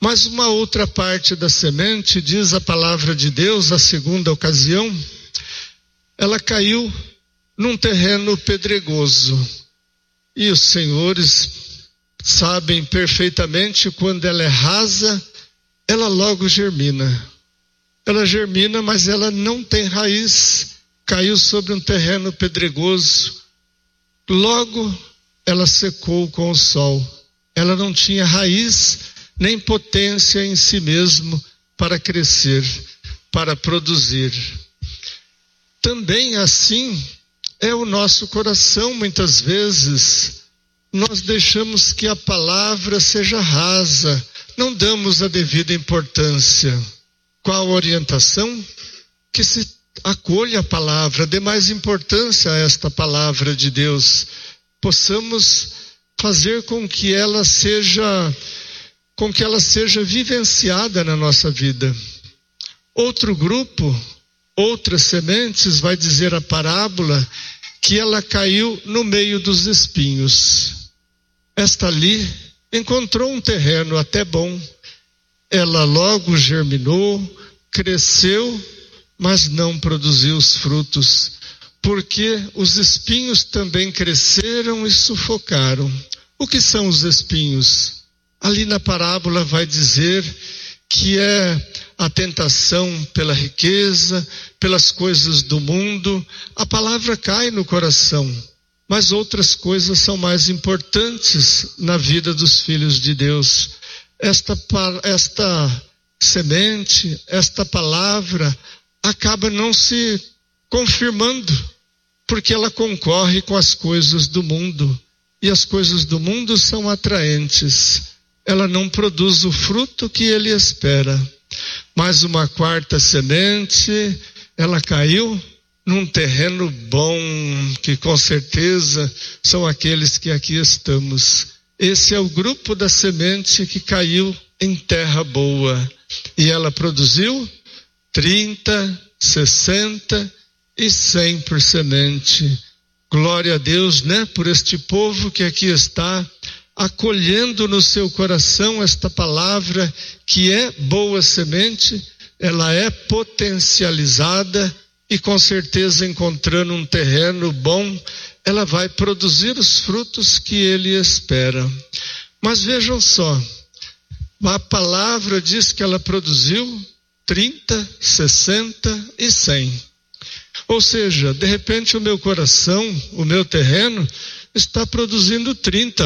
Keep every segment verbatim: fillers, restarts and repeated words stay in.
Mas uma outra parte da semente, diz a palavra de Deus, a segunda ocasião, ela caiu num terreno pedregoso. E os senhores sabem perfeitamente, quando ela é rasa, ela logo germina. Ela germina, mas ela não tem raiz. Caiu sobre um terreno pedregoso. Logo, ela secou com o sol. Ela não tinha raiz, nem potência em si mesmo para crescer, para produzir. Também assim é o nosso coração. Muitas vezes nós deixamos que a palavra seja rasa, não damos a devida importância. Qual a orientação? Que se acolha a palavra, dê mais importância a esta palavra de Deus, possamos fazer com que ela seja, com que ela seja vivenciada na nossa vida. Outro grupo, outras sementes, vai dizer a parábola, que ela caiu no meio dos espinhos. Esta ali encontrou um terreno até bom. Ela logo germinou, cresceu, mas não produziu os frutos, porque os espinhos também cresceram e sufocaram. O que são os espinhos? Ali na parábola vai dizer que é a tentação pela riqueza, pelas coisas do mundo. A palavra cai no coração, mas outras coisas são mais importantes na vida dos filhos de Deus. Esta, esta semente, esta palavra acaba não se confirmando, porque ela concorre com as coisas do mundo, e as coisas do mundo são atraentes. Ela não produz o fruto que ele espera. Mas uma quarta semente, ela caiu num terreno bom, que com certeza são aqueles que aqui estamos. Esse é o grupo da semente que caiu em terra boa. E ela produziu trinta, sessenta e cem por semente. Glória a Deus, né? Por este povo que aqui está, acolhendo no seu coração esta palavra que é boa semente, ela é potencializada e com certeza encontrando um terreno bom, ela vai produzir os frutos que ele espera. Mas vejam só, a palavra diz que ela produziu trinta, sessenta e cem. Ou seja, de repente o meu coração, o meu terreno, está produzindo trinta.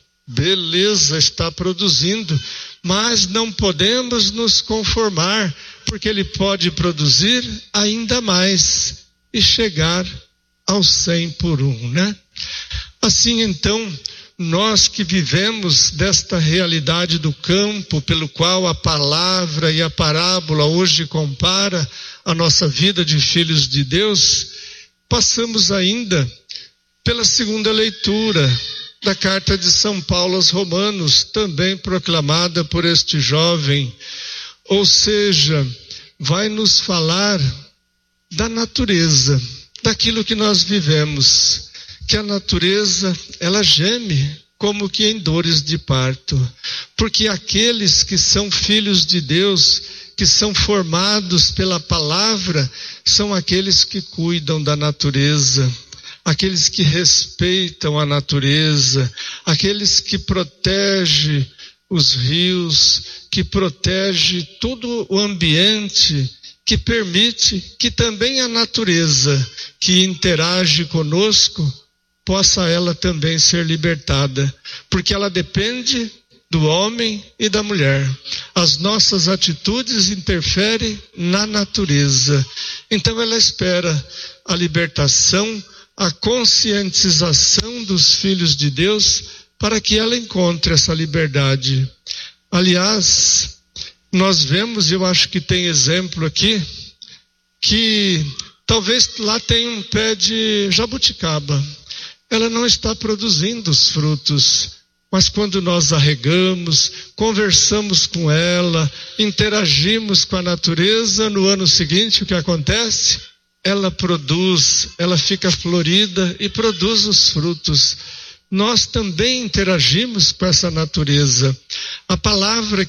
Beleza, está produzindo, mas não podemos nos conformar, porque ele pode produzir ainda mais e chegar aos cem por um, né? Assim então, nós que vivemos desta realidade do campo, pelo qual a palavra e a parábola hoje compara a nossa vida de filhos de Deus, passamos ainda pela segunda leitura da carta de São Paulo aos Romanos, também proclamada por este jovem. Ou seja, vai nos falar da natureza, daquilo que nós vivemos, que a natureza, ela geme como que em dores de parto, porque aqueles que são filhos de Deus, que são formados pela palavra, são aqueles que cuidam da natureza, aqueles que respeitam a natureza, aqueles que protegem os rios, que protegem todo o ambiente, que permite que também a natureza que interage conosco, possa ela também ser libertada, porque ela depende do homem e da mulher. As nossas atitudes interferem na natureza. Então ela espera a libertação, a conscientização dos filhos de Deus, para que ela encontre essa liberdade. Aliás, nós vemos, eu acho que tem exemplo aqui, que talvez lá tenha um pé de jabuticaba. Ela não está produzindo os frutos, mas quando nós arregamos, conversamos com ela, interagimos com a natureza, no ano seguinte o que acontece? Ela produz, ela fica florida e produz os frutos. Nós também interagimos com essa natureza. A palavra